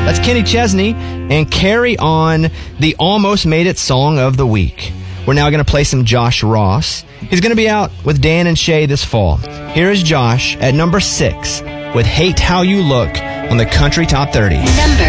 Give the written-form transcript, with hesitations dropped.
That's Kenny Chesney and Carry On, the Almost Made It song of the week. We're now going to play some Josh Ross. He's going to be out with Dan and Shay this fall. Here is Josh at number 6 with Hate How You Look on the Country Top 30.